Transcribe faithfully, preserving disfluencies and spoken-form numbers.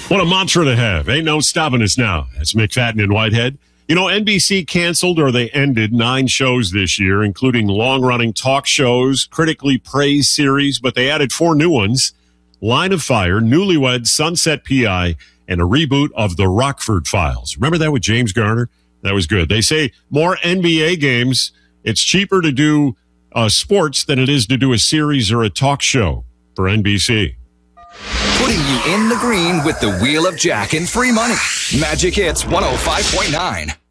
What a mantra to have. Ain't no stopping us now. That's McFadden and Whitehead. You know, N B C canceled or they ended nine shows this year, including long-running talk shows, critically praised series, but they added four new ones: Line of Fire, Newlyweds, Sunset P I, and a reboot of The Rockford Files. Remember that with James Garner? That was good. They say more N B A games. It's cheaper to do uh, sports than it is to do a series or a talk show for N B C. Putting you in the green with the Wheel of Jack and free money. Magic Hits one oh five point nine.